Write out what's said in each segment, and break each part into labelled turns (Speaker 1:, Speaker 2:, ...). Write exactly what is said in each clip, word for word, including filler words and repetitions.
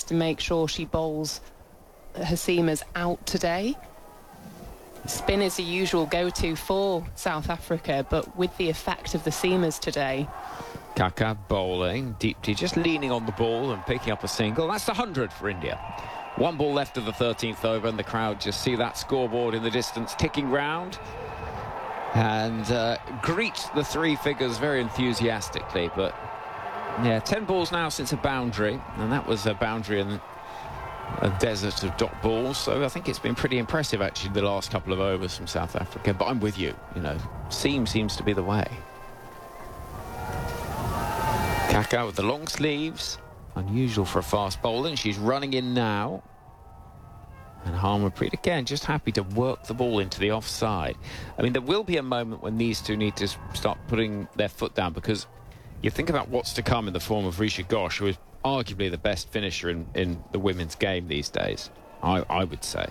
Speaker 1: has to make sure she bowls her seamers out today. Spin is the usual go-to for South Africa, but with the effect of the seamers today.
Speaker 2: Kaka bowling, Deepti just leaning on the ball and picking up a single. That's the one hundred for India. One ball left of the thirteenth over, and the crowd just see that scoreboard in the distance ticking round and uh, greet the three figures very enthusiastically. But yeah, ten balls now since a boundary, and that was a boundary in a desert of dot balls. So I think it's been pretty impressive actually the last couple of overs from South Africa. But I'm with you, you know, seam seems to be the way. Kaka with the long sleeves, unusual for a fast bowler, and she's running in now. And Harmanpreet again just happy to work the ball into the offside. I mean, there will be a moment when these two need to start putting their foot down, because you think about what's to come in the form of Risha Ghosh, who is arguably the best finisher in, in the women's game these days, I, I would say.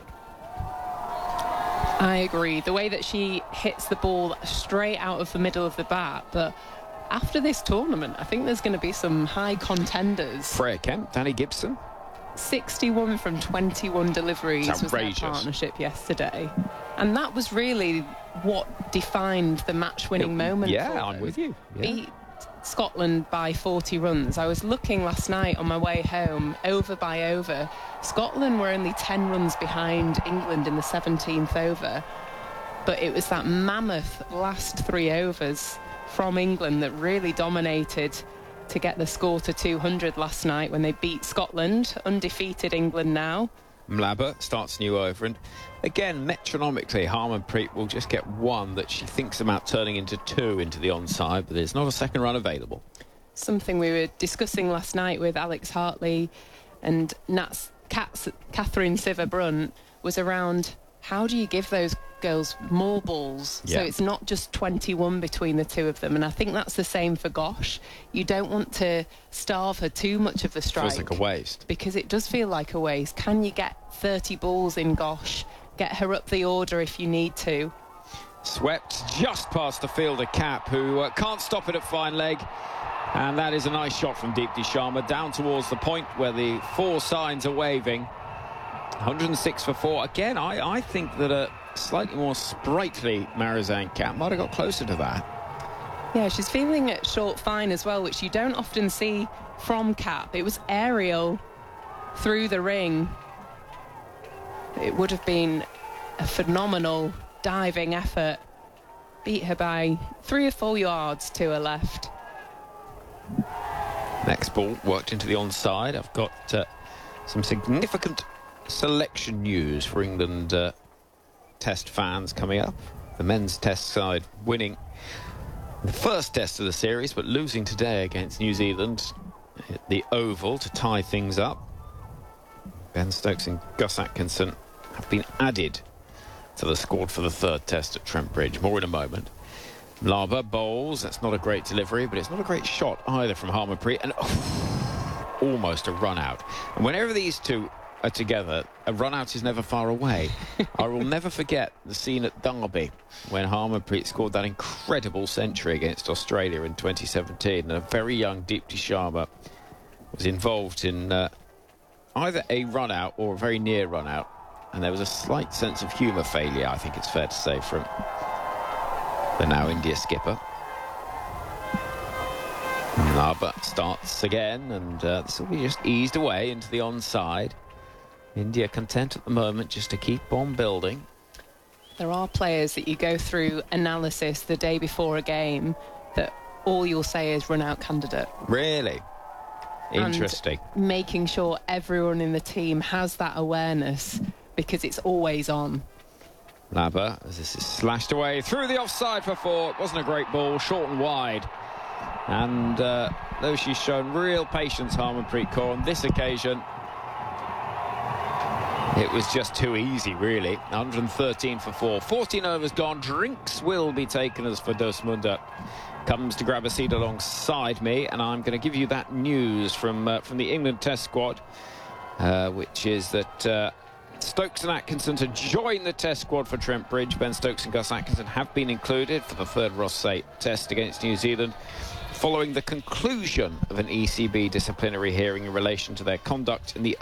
Speaker 1: I agree. The way that she hits the ball straight out of the middle of the bat, but after this tournament, I think there's going to be some high contenders.
Speaker 2: Freya Kemp, Danny Gibson.
Speaker 1: sixty-one from twenty-one deliveries was their partnership yesterday. And that was really what defined the match-winning it, moment.
Speaker 2: Yeah,
Speaker 1: for
Speaker 2: I'm
Speaker 1: them.
Speaker 2: with you. Yeah.
Speaker 1: Beat Scotland by forty runs. I was looking last night on my way home, over by over. Scotland were only ten runs behind England in the seventeenth over. But it was that mammoth last three overs from England that really dominated to get the score to two hundred last night when they beat Scotland, undefeated England now.
Speaker 2: Mlaba starts new over, and again, metronomically, Harmanpreet will just get one that she thinks about turning into two into the onside, but there's not a second run available.
Speaker 1: Something we were discussing last night with Alex Hartley and Nats, Kat's, Catherine Siver-Brunt was around how do you give those girls more balls, yeah. So it's not just twenty-one between the two of them. And I think that's the same for Ghosh. You don't want to starve her too much of the strike.
Speaker 2: Feels like a waste.
Speaker 1: Because it does feel like a waste. Can you get thirty balls in Ghosh? Get her up the order if you need to.
Speaker 2: Swept just past the fielder Cap, who uh, can't stop it at fine leg. And that is a nice shot from Deepti Sharma down towards the point where the four signs are waving. one hundred six for four. Again, I, I think that a slightly more sprightly Marizanne Kapp might have got closer to that.
Speaker 1: Yeah, she's feeling it short fine as well, which you don't often see from Kapp. It was aerial through the ring. It would have been a phenomenal diving effort. Beat her by three or four yards to her left.
Speaker 2: Next ball worked into the onside. I've got uh, some significant selection news for England uh, Test fans coming up. The men's Test side winning the first Test of the series, but losing today against New Zealand at the Oval to tie things up. Ben Stokes and Gus Atkinson have been added to the squad for the third Test at Trent Bridge. More in a moment. Mlaba bowls. That's not a great delivery, but it's not a great shot either from Harmanpreet. And oh, almost a run out. And whenever these two are together, a run out is never far away. I will never forget the scene at Derby when Harmanpreet scored that incredible century against Australia in twenty seventeen, and a very young Deepti Sharma was involved in uh, either a run out or a very near run out, and there was a slight sense of humour failure, I think it's fair to say, from the now India skipper. Mlaba starts again, and uh, this will be just eased away into the onside. India content at the moment just to keep on building.
Speaker 1: There are players that you go through analysis the day before a game that all you'll say is run out candidate.
Speaker 2: Really? Interesting.
Speaker 1: And making sure everyone in the team has that awareness, because it's always on.
Speaker 2: Mlaba, as this is slashed away through the offside for four. It wasn't a great ball, short and wide. And uh, though she's shown real patience, Harmanpreet Kaur, on this occasion, it was just too easy, really. one hundred thirteen for four. fourteen overs gone. Drinks will be taken as Firdaus Munda comes to grab a seat alongside me. And I'm going to give you that news from, uh, from the England Test squad, uh, which is that uh, Stokes and Atkinson to join the Test squad for Trent Bridge. Ben Stokes and Gus Atkinson have been included for the third Ross-Sate Test against New Zealand, following the conclusion of an E C B disciplinary hearing in relation to their conduct in the